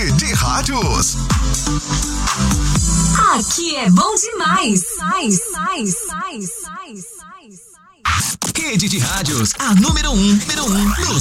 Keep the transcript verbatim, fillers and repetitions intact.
Rede de Rádios. Aqui é bom demais. Mais, mais, mais, mais, mais. Rede de Rádios, a número um, número um no